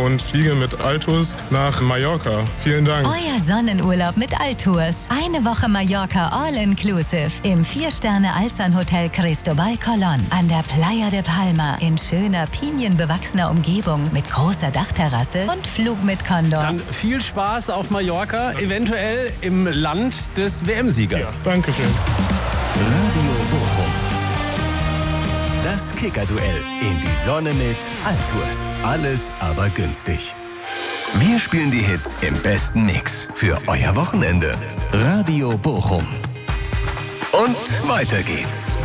und fliege mit Altours nach Mallorca. Vielen Dank. Euer Sonnenurlaub mit Altours. Eine Woche Mallorca All-Inclusive im 4-Sterne-Alzan-Hotel Cristobal Colón an der Playa de Palma in schöner, pinienbewachsener Umgebung mit großer Dachterrasse und Flug mit Condor. Dann viel Spaß auf Mallorca, eventuell im Land des WM-Siegers. Ja, danke schön. Radio Bochum. Das Kicker-Duell in die Sonne mit Altours. Alles aber günstig. Wir spielen die Hits im besten Mix für euer Wochenende. Radio Bochum. Und weiter geht's.